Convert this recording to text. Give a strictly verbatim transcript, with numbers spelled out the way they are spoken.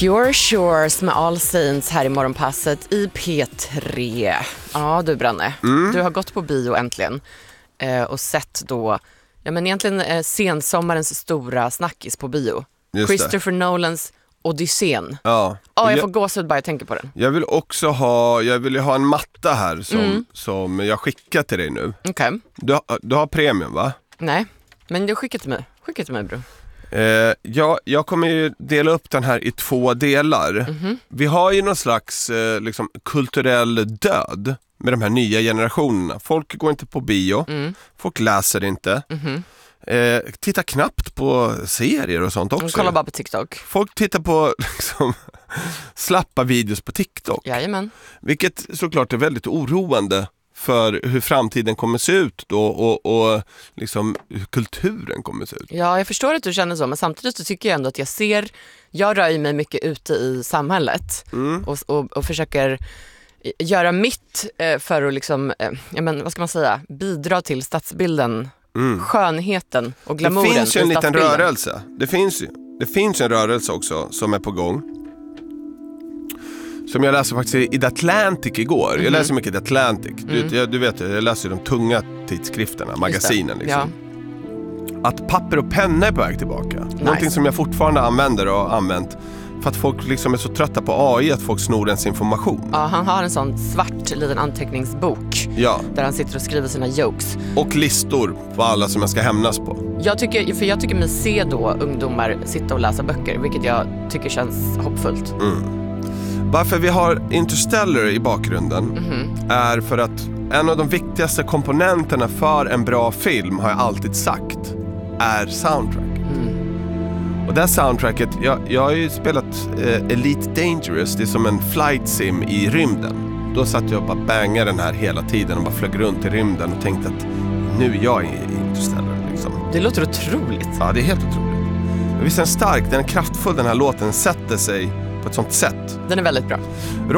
Pure Shores med All Saints här i morgonpasset i P tre. Ja du Branne, mm. du har gått på bio äntligen eh, och sett då, ja men egentligen eh, sensommarens stora snackis på bio. Just Christopher det. Nolans Odysseen. Ja. Ja, jag, jag får gåshud bara jag tänker på den. Jag vill också ha, jag vill ju ha en matta här som, mm. som jag skickar till dig nu. Okej. Okay. Du, du har premium va? Nej, men du skickar till mig. Skicka till mig bro. Eh, ja, jag kommer ju dela upp den här i två delar. Mm-hmm. Vi har ju någon slags eh, liksom, kulturell död med de här nya generationerna. Folk går inte på bio, mm. folk läser inte. Mm-hmm. Eh, tittar knappt på serier och sånt också. De kollar bara på TikTok. Folk tittar på liksom, slappa videos på TikTok. Jajamän. Vilket såklart är väldigt oroande för hur framtiden kommer se ut då och, och liksom hur kulturen kommer se ut. Ja, jag förstår att du känner så, men samtidigt så tycker jag ändå att jag ser, jag rör mig mycket ute i samhället mm. och, och, och försöker göra mitt för att liksom, ja men vad ska man säga, bidra till stadsbilden, mm. skönheten och glamouren. Det finns ju en liten rörelse. Det finns ju, det finns en rörelse också som är på gång. Som jag läste faktiskt i The Atlantic igår. Mm-hmm. Jag läser mycket The Atlantic. Du, mm. jag, du vet, jag läser de tunga tidskrifterna, magasinen liksom. Ja. Att papper och penna är på väg tillbaka. Nice. Någonting som jag fortfarande använder och har använt. För att folk liksom är så trötta på A I att folk snor ens information. Ja, han har en sån svart liten anteckningsbok. Ja. Där han sitter och skriver sina jokes. Och listor på alla som jag ska hämnas på. Jag tycker, för jag tycker mig se då ungdomar sitta och läsa böcker. Vilket jag tycker känns hoppfullt. Mm. Varför vi har Interstellar i bakgrunden mm-hmm. är för att en av de viktigaste komponenterna för en bra film, har jag alltid sagt, är soundtrack. Mm. Och det här soundtracket, jag, jag har ju spelat eh, Elite Dangerous, det är som en flight sim i rymden. Då satt jag och bara bangade den här hela tiden och bara flög runt i rymden och tänkte att nu är jag i Interstellar. Liksom. Det låter otroligt. Ja, det är helt otroligt. Men visst är den stark, den är kraftfull, den här låten sätter sig på ett sånt sätt. Den är väldigt bra.